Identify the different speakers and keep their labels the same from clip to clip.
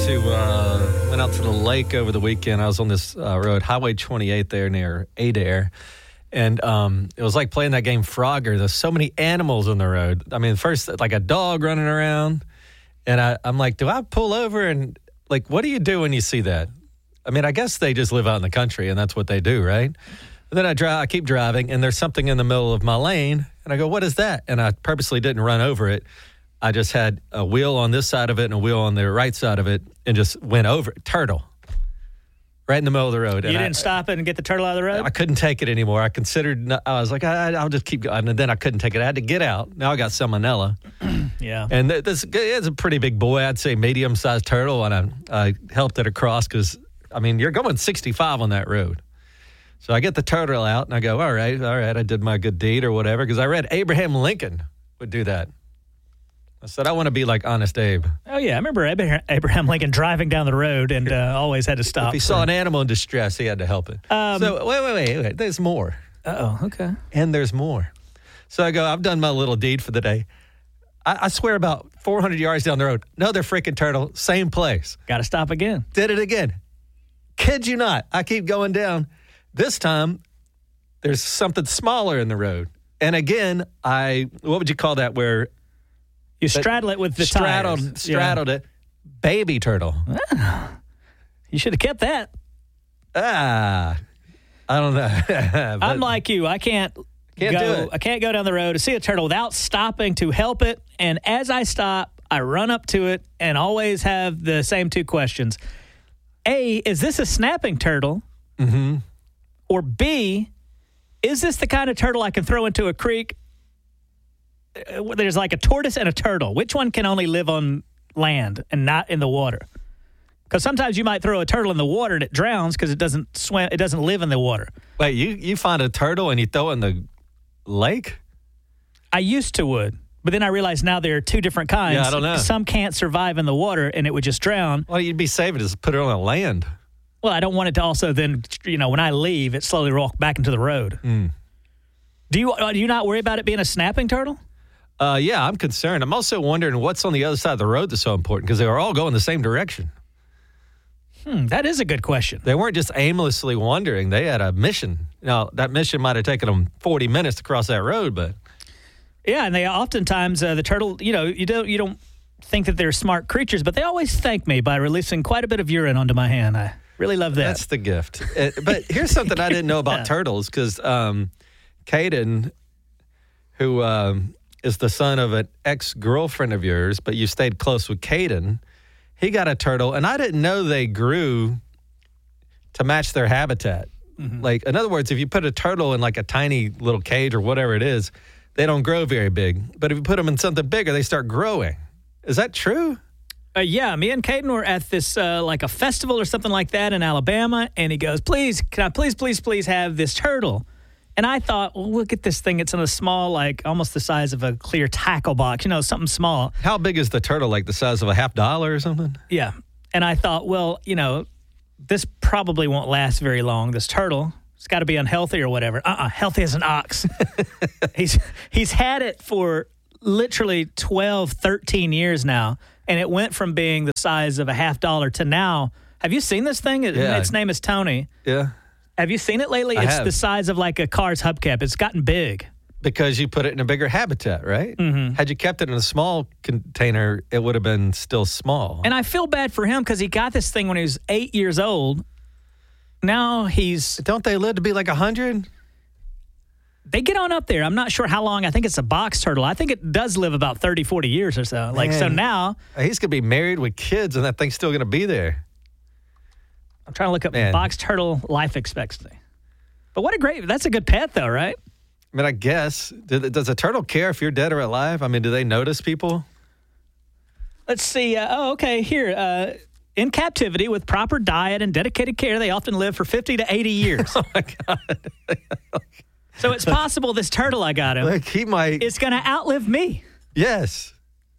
Speaker 1: went out to the lake over the weekend. I was on this road, Highway 28 there near Adair. And it was like playing that game Frogger. There's so many animals on the road. I mean, first, like a dog running around. And I'm like, do I pull over? And, like, what do you do when you see that? I mean, I guess they just live out in the country, and that's what they do, right? And then I keep driving, and there's something in the middle of my lane. And I go, what is that? And I purposely didn't run over it. I just had a wheel on this side of it and a wheel on the right side of it and just went over it. Turtle. Right in the middle of the road.
Speaker 2: You didn't stop it and get the turtle out of the road?
Speaker 1: I couldn't take it anymore. I was like, I'll just keep going. And then I couldn't take it. I had to get out. Now I got salmonella.
Speaker 2: Yeah.
Speaker 1: And this is a pretty big boy. I'd say medium-sized turtle. And I helped it across because, I mean, you're going 65 on that road. So I get the turtle out and I go, all right, I did my good deed or whatever. Because I read Abraham Lincoln would do that. I said, I want to be like Honest Abe.
Speaker 2: Oh, yeah. I remember Abraham Lincoln driving down the road and always had to stop.
Speaker 1: If he saw an animal in distress, he had to help it. So, wait. There's more.
Speaker 2: Uh-oh, okay.
Speaker 1: And there's more. So I go, I've done my little deed for the day. I swear about 400 yards down the road, another freaking turtle, same place.
Speaker 2: Got to stop again.
Speaker 1: Did it again. Kid you not. I keep going down. This time, there's something smaller in the road. And again, what would you call that where...
Speaker 2: You straddle it with the tires.
Speaker 1: Straddled it. Baby turtle.
Speaker 2: Ah, you should have kept that.
Speaker 1: I don't know.
Speaker 2: I'm like you. I can't
Speaker 1: do it.
Speaker 2: I can't go down the road to see a turtle without stopping to help it. And as I stop, I run up to it and always have the same two questions. A, is this a snapping turtle?
Speaker 1: Mm-hmm.
Speaker 2: Or B, is this the kind of turtle I can throw into a creek? There's like a tortoise and a turtle. Which one can only live on land and not in the water? Because sometimes you might throw a turtle in the water and it drowns because it doesn't swim. It doesn't live in the water.
Speaker 1: Wait, you find a turtle and you throw it in the lake?
Speaker 2: I used to would, but then I realized now there are two different kinds.
Speaker 1: Yeah, I don't know.
Speaker 2: Some can't survive in the water and it would just drown.
Speaker 1: Well, you'd be safe to just put it on the land.
Speaker 2: Well, I don't want it to also then, when I leave, it slowly walk back into the road.
Speaker 1: Mm.
Speaker 2: Do you not worry about it being a snapping turtle?
Speaker 1: Yeah, I'm concerned. I'm also wondering what's on the other side of the road that's so important because they were all going the same direction.
Speaker 2: That is a good question.
Speaker 1: They weren't just aimlessly wandering. They had a mission. Now, that mission might have taken them 40 minutes to cross that road, but...
Speaker 2: Yeah, and they oftentimes, the turtle, you don't think that they're smart creatures, but they always thank me by releasing quite a bit of urine onto my hand. I really love that.
Speaker 1: That's the gift. But here's something I didn't know about turtles because Caden, who... is the son of an ex-girlfriend of yours, but you stayed close with Caden. He got a turtle, and I didn't know they grew to match their habitat. Mm-hmm. Like, in other words, if you put a turtle in like a tiny little cage or whatever it is, they don't grow very big. But if you put them in something bigger, they start growing. Is that true?
Speaker 2: Yeah, me and Caden were at this like a festival or something like that in Alabama, and he goes, "Please, can I please have this turtle?" And I thought, well, look at this thing. It's in a small, like almost the size of a clear tackle box, something small.
Speaker 1: How big is the turtle? Like the size of a $50 or something?
Speaker 2: Yeah. And I thought, well, this probably won't last very long. This turtle, it's got to be unhealthy or whatever. Healthy as an ox. He's had it for literally 12, 13 years now. And it went from being the size of a $50 to now. Have you seen this thing?
Speaker 1: Yeah.
Speaker 2: Its name is Tony.
Speaker 1: Yeah.
Speaker 2: Have you seen it lately?
Speaker 1: I
Speaker 2: It's
Speaker 1: have.
Speaker 2: the size of like a car's hubcap. It's gotten big.
Speaker 1: Because you put it in a bigger habitat, right?
Speaker 2: Mm-hmm.
Speaker 1: Had you kept it in a small container, it would have been still small.
Speaker 2: And I feel bad for him because he got this thing when he was 8 years old. Now
Speaker 1: Don't they live to be like 100?
Speaker 2: They get on up there. I'm not sure how long. I think it's a box turtle. I think it does live about 30, 40 years or so. So now.
Speaker 1: He's going to be married with kids, and that thing's still going to be there.
Speaker 2: I'm trying to look up box turtle life expectancy. But that's a good pet though, right?
Speaker 1: I mean, I guess. Does a turtle care if you're dead or alive? I mean, do they notice people?
Speaker 2: Let's see. Okay, here. In captivity with proper diet and dedicated care, they often live for 50 to 80 years.
Speaker 1: Oh, my God.
Speaker 2: So it's possible this turtle I got him is going to outlive me.
Speaker 1: Yes.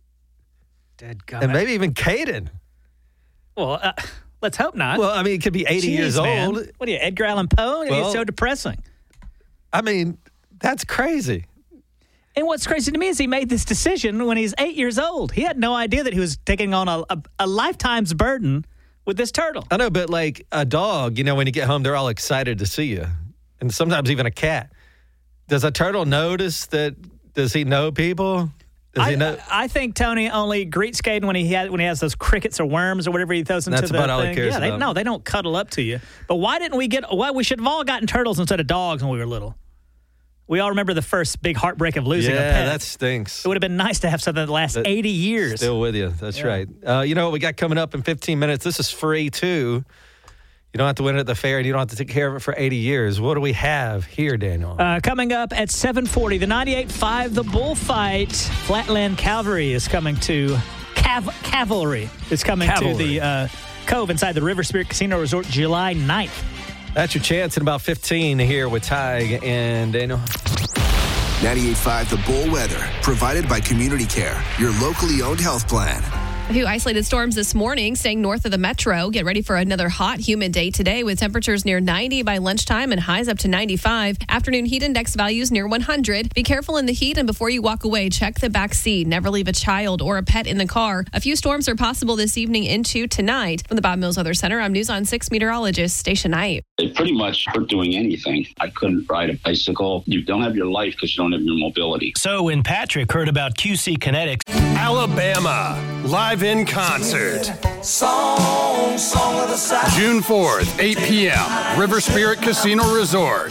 Speaker 2: Dead God.
Speaker 1: And maybe even Caden.
Speaker 2: Well, let's hope not.
Speaker 1: Well, I mean, it could be 80 years
Speaker 2: man.
Speaker 1: old.
Speaker 2: What are you, Edgar Allan Poe?
Speaker 1: Well,
Speaker 2: it's so depressing.
Speaker 1: I mean, that's crazy.
Speaker 2: And what's crazy to me is he made this decision when he's 8 years old. He had no idea that he was taking on a lifetime's burden with this turtle.
Speaker 1: I know, but like a dog, when you get home, they're all excited to see you. And sometimes even a cat. Does a turtle notice that? Does he know people? Does he know?
Speaker 2: I think Tony only greets Caden when he has those crickets or worms or whatever he throws into the thing.
Speaker 1: That's about all he cares about.
Speaker 2: They don't cuddle up to you. But why didn't we we should have all gotten turtles instead of dogs when we were little. We all remember the first big heartbreak of losing a pet.
Speaker 1: Yeah, that stinks.
Speaker 2: It would have been nice to have something that lasts 80 years.
Speaker 1: Still with you. That's right. You know what we got coming up in 15 minutes? This is free, too. You don't have to win it at the fair, and you don't have to take care of it for 80 years. What do we have here, Daniel?
Speaker 2: Coming up at 7:40, the 98.5, the Bullfight. Flatland Cavalry is coming to... Cavalry is coming to the Cove inside the River Spirit Casino Resort July 9th.
Speaker 1: That's your chance in about 15 here with Tig and Daniel.
Speaker 3: 98.5 The Bull Weather, provided by Community Care, your locally owned health plan.
Speaker 4: A few isolated storms this morning, staying north of the metro. Get ready for another hot, humid day today with temperatures near 90 by lunchtime and highs up to 95. Afternoon heat index values near 100. Be careful in the heat, and before you walk away, check the back seat. Never leave a child or a pet in the car. A few storms are possible this evening into tonight. From the Bob Mills Weather Center, I'm News on 6 meteorologist Stacia Knight.
Speaker 5: It pretty much hurt doing anything. I couldn't ride a bicycle. You don't have your life because you don't have your mobility.
Speaker 6: So when Patrick heard about QC Kinetics,
Speaker 7: Alabama, live in concert.
Speaker 8: Song of the South.
Speaker 7: June 4th, 8 p.m., River Spirit Casino Resort.